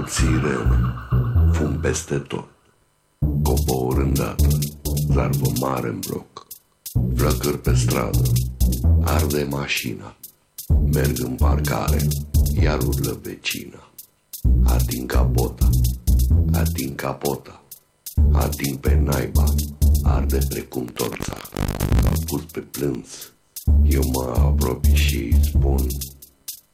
sirene, fum peste tot, cobor îndată, zarvă mare în bloc, flăcări pe stradă, arde mașina, merg în parcare, iar urlă vecina. Ating capota, ating capota, ating pe naiba, arde precum torța. S-a pus pe plâns, eu mă apropii și îi spun: